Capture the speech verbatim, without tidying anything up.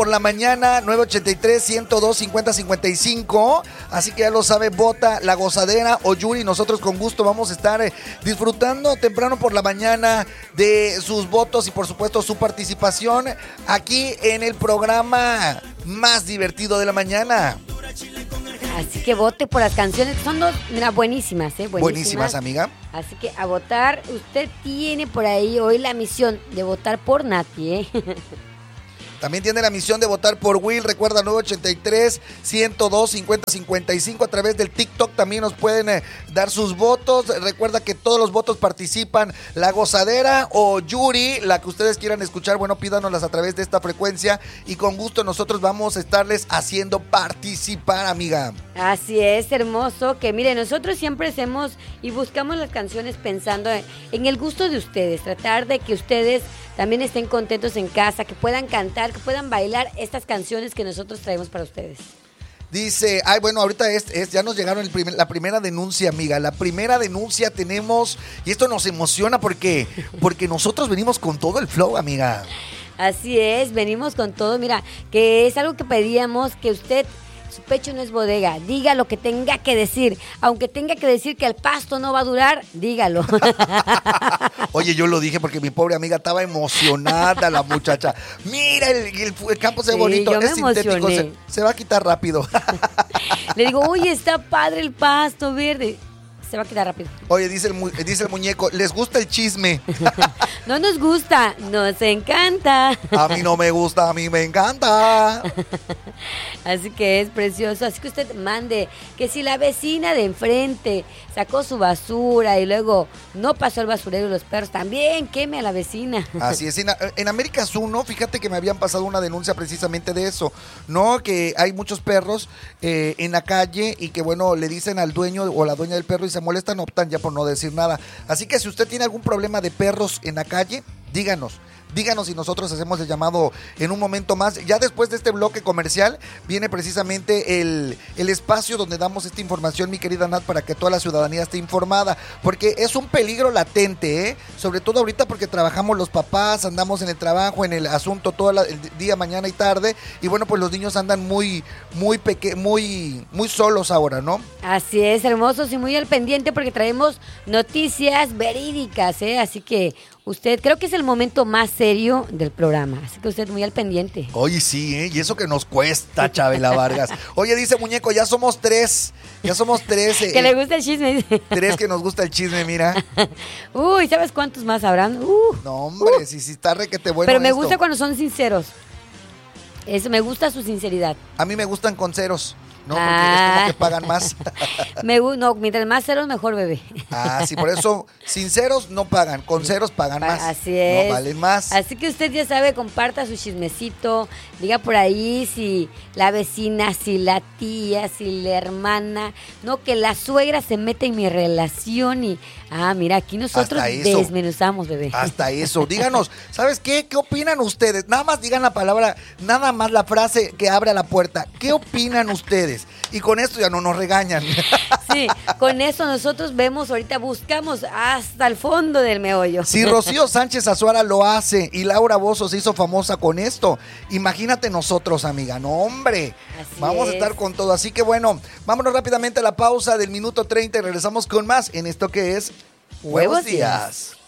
por la mañana, nueve ochenta y tres, ciento dos, cincuenta, cincuenta y cinco. Así que ya lo sabe, vota La Gozadera o Yuri. Nosotros con gusto vamos a estar eh, disfrutando temprano por la mañana de sus votos y por supuesto su participación aquí en el programa más divertido de la mañana. Así que vote por las canciones, son dos, mira, buenísimas, ¿eh? Buenísimas. Buenísimas, amiga. Así que a votar, usted tiene por ahí hoy la misión de votar por Nati, ¿eh? También tiene la misión de votar por Will. Recuerda, nueve ochenta y tres, ciento dos, cincuenta, cincuenta y cinco. A través del TikTok también nos pueden eh, dar sus votos. Recuerda que todos los votos participan La Gozadera o Yuri, la que ustedes quieran escuchar. Bueno, pídanoslas a través de esta frecuencia y con gusto nosotros vamos a estarles haciendo participar, amiga. Así es, hermoso. Que mire, nosotros siempre hacemos y buscamos las canciones pensando en el gusto de ustedes. Tratar de que ustedes también estén contentos en casa, que puedan cantar, que puedan bailar estas canciones que nosotros traemos para ustedes. Dice, ay, bueno, ahorita es, es ya nos llegaron el primer, la primera denuncia, amiga. La primera denuncia tenemos, y esto nos emociona porque, porque nosotros venimos con todo el flow, amiga. Así es, venimos con todo. Mira, que es algo que pedíamos, que usted, su pecho no es bodega, diga lo que tenga que decir. Aunque tenga que decir que el pasto no va a durar, dígalo. Oye, yo lo dije porque mi pobre amiga estaba emocionada, la muchacha. Mira, el, el, el campo se ve Sí, bonito, yo me es sintético, se, se va a quitar rápido. Le digo, oye, está padre el pasto verde. Se va a quitar rápido. Oye, dice el, dice el muñeco, ¿les gusta el chisme? No nos gusta, nos encanta. A mí no me gusta, a mí me encanta. Así que es precioso. Así que usted mande que si la vecina de enfrente sacó su basura y luego no pasó el basurero de los perros, también queme a la vecina. Así es. En, en Américas uno, fíjate que me habían pasado una denuncia precisamente de eso, ¿no? Que hay muchos perros eh, en la calle y que, bueno, le dicen al dueño o la dueña del perro y se molestan, optan ya por no decir nada. Así que si usted tiene algún problema de perros en la calle, díganos. Díganos y nosotros hacemos el llamado en un momento más. Ya después de este bloque comercial viene precisamente el, el espacio donde damos esta información, mi querida Nat, para que toda la ciudadanía esté informada. Porque es un peligro latente, ¿eh? Sobre todo ahorita porque trabajamos los papás, andamos en el trabajo, en el asunto todo la, el día, mañana y tarde. Y bueno, pues los niños andan muy, muy, peque- muy, muy solos ahora, ¿no? Así es, hermosos y muy al pendiente porque traemos noticias verídicas, ¿eh? Así que usted, creo que es el momento más serio del programa, así que usted muy al pendiente. Oye, sí, ¿eh? Y eso que nos cuesta, Chabela Vargas. Oye, dice Muñeco, ya somos tres, ya somos tres. Eh, que le gusta el chisme, dice. Tres que nos gusta el chisme, mira. Uy, ¿sabes cuántos más habrán? Uh, no, hombre, uh. si, si está requete bueno Pero me esto. gusta cuando son sinceros. Eso, me gusta su sinceridad. A mí me gustan con ceros. No, porque ah. es como que pagan más. Me, no, mientras más ceros, mejor, bebé. Ah, sí, por eso, sin ceros no pagan, con ceros pagan más. Así es. No valen más. Así que usted ya sabe, comparta su chismecito, diga por ahí si la vecina, si la tía, si la hermana, no, que la suegra se mete en mi relación y, ah, mira, aquí nosotros desmenuzamos, bebé. Hasta eso. Díganos, ¿sabes qué? ¿Qué opinan ustedes? Nada más digan la palabra, nada más la frase que abre la puerta. ¿Qué opinan ustedes? Y con esto ya no nos regañan. Sí, con eso nosotros vemos, ahorita buscamos hasta el fondo del meollo. Si Rocío Sánchez Azuara lo hace y Laura Bozzo se hizo famosa con esto, imagínate nosotros, amiga. No, hombre, así vamos es. a estar con todo. Así que bueno, vámonos rápidamente a la pausa del minuto treinta y regresamos con más en esto que es Huevos Días.